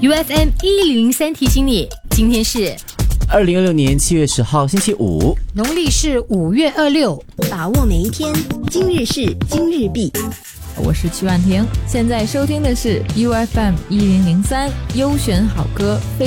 UFM 1003提醒你，今天是 2026年7月10号星期五， 农历是5月26， 把握每一天，今日事今日毕。 我是曲婉婷，现在收听的是 UFM 1003优选好歌。